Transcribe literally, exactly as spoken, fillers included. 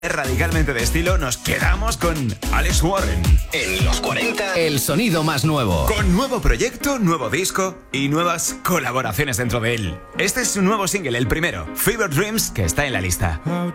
Radicalmente de estilo, nos quedamos con Alex Warren. En los cuarenta, el sonido más nuevo. Con nuevo proyecto, nuevo disco y nuevas colaboraciones dentro de él. Este es su nuevo single, el primero, Fever Dreams, que está en la lista.